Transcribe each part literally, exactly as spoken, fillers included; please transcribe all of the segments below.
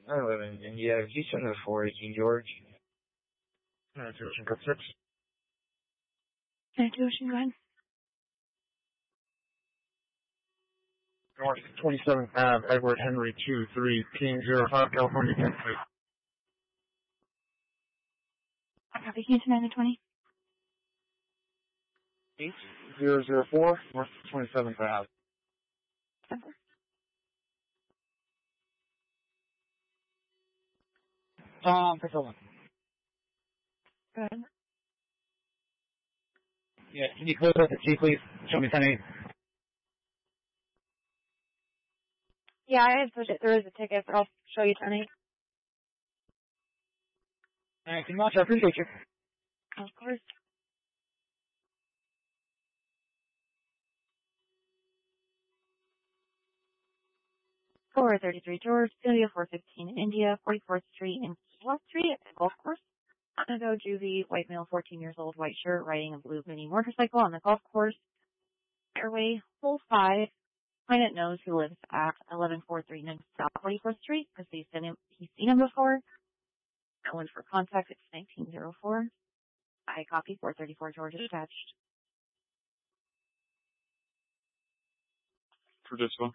I live in India. Houston is four eighteen George. nine two Ocean, code six. nine two Ocean, go ahead. North twenty-seventh Ave, Edward Henry two three King zero five, California, Texas. Copy, Houston nine to twenty. eight zero zero four, North twenty-seventh Ave. Um, Priscilla. Go ahead. Yeah, can you close up the T, please? Show me ten eight. Yeah, I had pushed it through as a ticket, but I'll show you ten eight. Thank you much. I appreciate you. Of course. four thirty-three George, Studio four fifteen India, forty-fourth Street and West Street at the golf course. Go Juvie, white male, fourteen years old, white shirt, riding a blue mini motorcycle on the golf course. Airway, hole five. Client knows who lives at eleven four three nine South forty-fourth Street because he's seen him, he's seen him before. That one for contact, it's nineteen oh four. I copy four thirty-four George is attached. For this one.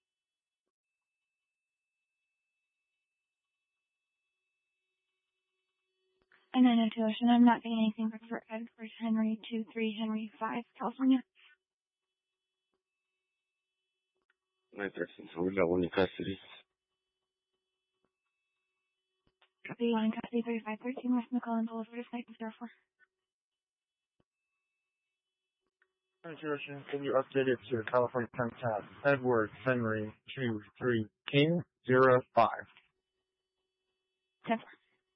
And nine oh two Ocean, I'm not getting anything for Edward Henry two three Henry five, California. nine thirteen, so we got one in custody. Copy one in custody, thirty-five thirteen West McClellan Boulevard, nineteen oh four. nine two Ocean, can you update it to California contact Edward Henry two three King zero five? ten four.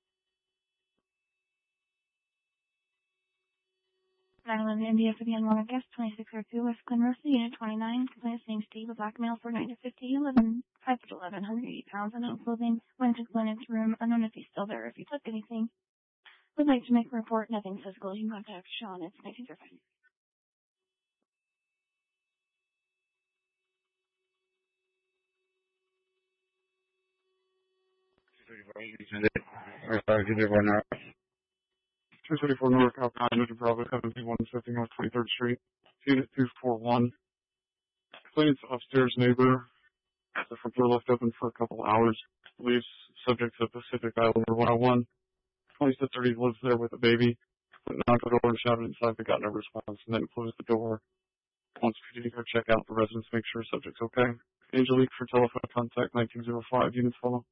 nine eleven India for the unwanted guest, twenty-six oh two West Glen Rosa, Unit twenty-nine. Complainant's name Steve, a black male, four nine to fifty, eleven, five foot eleven, one hundred eighty pounds, unknown clothing. Went to complainant's room, unknown if he's still there, if he took anything. Would like to make a report, nothing physical. You can contact Sean, it's nineteen oh five. two thirty-four North Alpine, Bravo seventy-one fifty North twenty-third Street, Unit two forty-one. Complainant's upstairs neighbor. The front door left open for a couple hours. Leaves subject to Pacific Islander one oh one. Police said thirty lives there with a baby. Went knocked on the door and shouted inside, but got no response, and then closed the door. Once P D go check out the residence, make sure subject's okay. Angelique for telephone contact nineteen oh five. Units follow.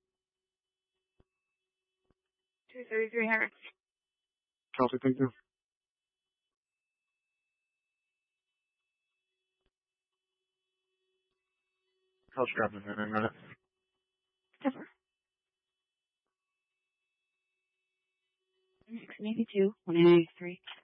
two thirty-three Harris. Kelsey, thank you. Kelsey, grab me in a minute. Never. six eighty-two, one eighty-three.